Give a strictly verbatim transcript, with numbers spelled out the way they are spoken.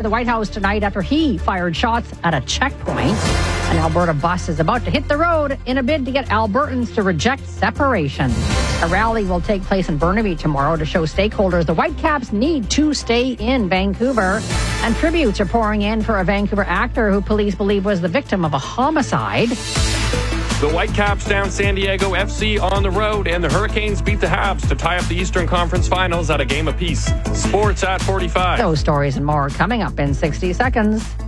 the White House tonight after he fired shots at a checkpoint. An Alberta bus is about to hit the road in a bid to get Albertans to reject separation. A rally will take place in Burnaby tomorrow to show stakeholders the Whitecaps need to stay in Vancouver. And tributes are pouring in for a Vancouver actor who police believe was the victim of a homicide. The Whitecaps down San Diego F C on the road, and the Hurricanes beat the Habs to tie up the Eastern Conference Finals at a game apiece. Sports at forty-five. Those stories and more coming up in sixty seconds.